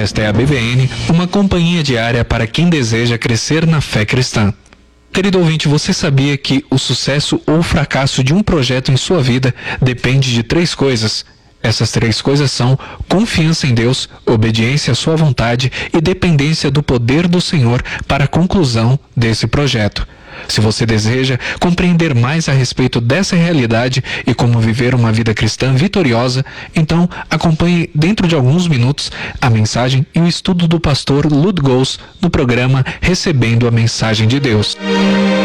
Esta é a BBN, uma companhia diária para quem deseja crescer na fé cristã. Querido ouvinte, você sabia que o sucesso ou fracasso de um projeto em sua vida depende de 3 coisas? Essas 3 coisas são confiança em Deus, obediência à sua vontade e dependência do poder do Senhor para a conclusão desse projeto. Se você deseja compreender mais a respeito dessa realidade e como viver uma vida cristã vitoriosa, então acompanhe dentro de alguns minutos a mensagem e o estudo do pastor Lud Gols no programa Recebendo a Mensagem de Deus.